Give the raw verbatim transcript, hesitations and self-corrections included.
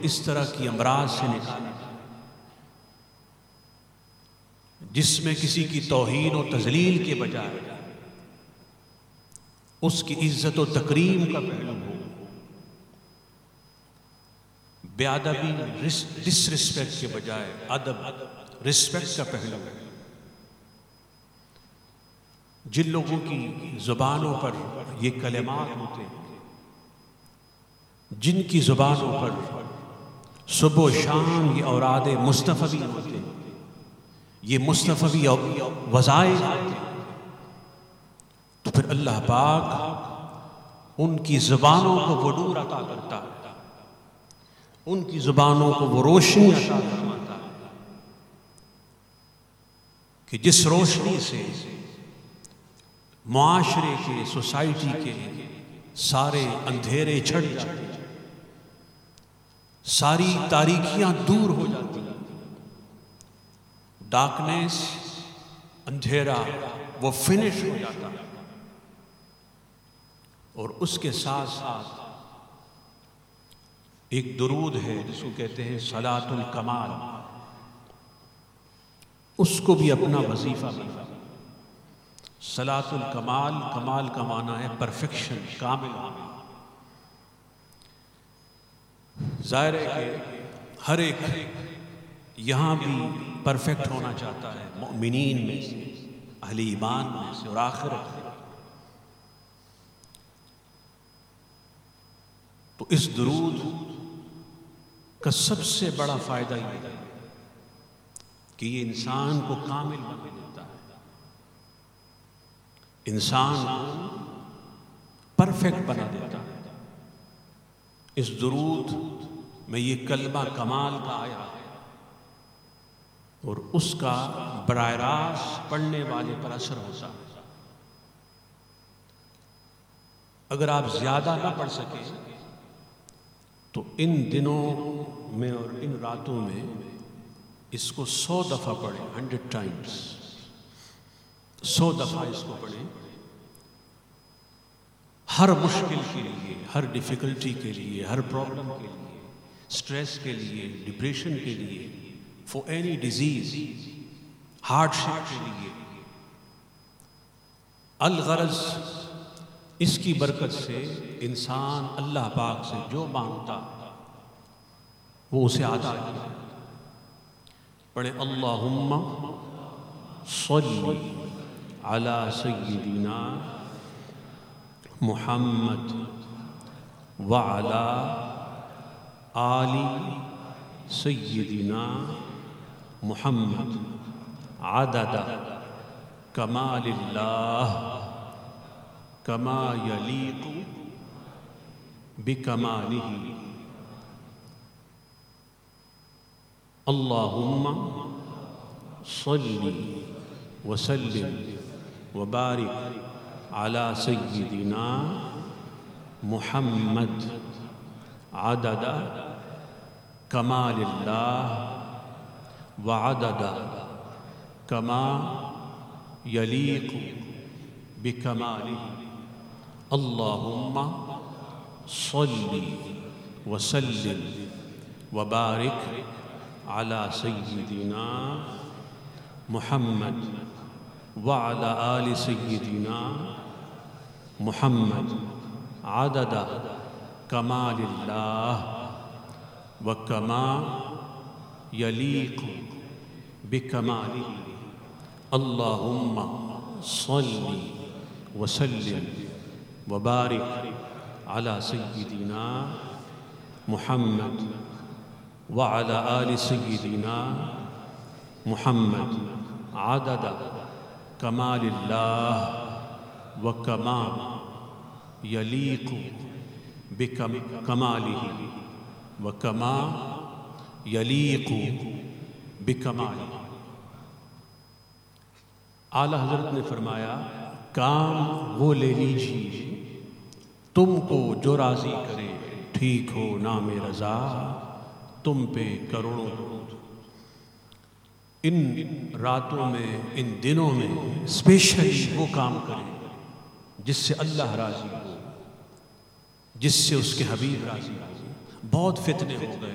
اس طرح کی امراض سے نکالا جس میں کسی کی توہین و تذلیل کے بجائے اس کی عزت و تکریم کا پہلو ہو، بے ادبی ڈس رسپیکٹ کے بجائے ادب رسپیکٹ کا پہلو ہے۔ جن لوگوں کی زبانوں پر یہ کلمات ہوتے ہیں، جن کی زبانوں پر صبح و شام یہ اوراد مصطفی ہوتے ہیں، یہ مصطفی وظائف ہوتے ہیں، تو پھر اللہ پاک ان کی زبانوں کو وہ نور عطا کرتا ہے، ان کی زبانوں کو وہ روشنی عطا فرماتا ہے کہ جس روشنی سے معاشرے کے، سوسائٹی کے سارے اندھیرے چھٹ جاتے ہیں، ساری تاریکیاں دور ہو جاتی ہیں، ڈارکنیس، اندھیرا وہ فنش ہو جاتا ہے، اور اس کے ساتھ ساتھ ایک درود ہے جس کو کہتے ہیں صلاۃ الکمال، اس کو بھی اپنا وظیفہ بنا۔ صلاۃ الکمال، کمال کا معنی ہے پرفیکشن، کامل ہونا۔ ظاہر ہے کہ ہر ایک یہاں بھی پرفیکٹ ہونا چاہتا ہے، مؤمنین میں سے، اہل ایمان میں سے اور آخرت میں۔ تو اس درود کا سب سے بڑا فائدہ یہ ہے کہ یہ انسان کو کامل بنا دیتا ہے، انسان کو پرفیکٹ بنا دیتا ہے۔ اس درود میں یہ کلمہ کمال کا آیا ہے اور اس کا براہ راست پڑھنے والے پر اثر ہوتا ہے۔ اگر آپ زیادہ نہ پڑھ سکیں تو ان دنوں میں اور ان راتوں میں اس کو سو دفعہ پڑھیں، ہنڈریڈ ٹائمز، سو دفعہ اس کو پڑھیں۔ ہر مشکل کے لیے، ہر ڈیفیکلٹی کے لیے، ہر پرابلم کے لیے، سٹریس کے لیے، ڈپریشن کے لیے، فار اینی ڈیزیز، ہارڈ شپ کے لیے، الغرض اس کی برکت سے انسان اللہ پاک سے جو مانگتا وہ اسے عطا کرتا ہے۔ پڑھیں اللہم صلی علی سیدنا محمد وعلی آل سیدنا محمد عدد کمال اللہ کما یلیق بکمالہ۔ اللہم صلی وسلم وبارک علی سیدنا محمد عدد کمال اللہ وعدد کما یلیق بکمالہ۔ اللہم صلی وسلم وبارک علی سیدنا محمد وعلی آل سیدنا محمد عدد کمال اللہ وکما یلیق بکمالہ۔ اللہم صلی وسلم وبارک علی سیدنا محمد وعلی آل سیدنا محمد عدد کمال اللہ وکما یلیق بکمالہ وکما یلیق بکمالہ۔ اعلیٰ حضرت نے فرمایا کام وہ لے لیجیے تم کو جو راضی کرے، ٹھیک ہو نام رضا تم پہ کروڑوں درود۔ ان راتوں میں، ان دنوں میں اسپیشلی وہ کام کریں جس سے اللہ راضی ہو، جس سے اس کے حبیب راضی ہو۔ بہت فتنے ہو گئے،